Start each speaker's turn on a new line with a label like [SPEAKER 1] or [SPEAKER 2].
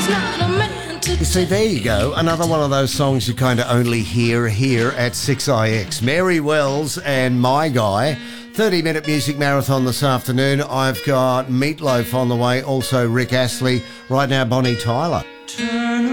[SPEAKER 1] You see, there you go. Another one of those songs you kind of only hear here at 6IX. Mary Wells and My Guy. 30-minute music marathon this afternoon. I've got Meatloaf on the way, also Rick Astley. Right now, Bonnie Tyler.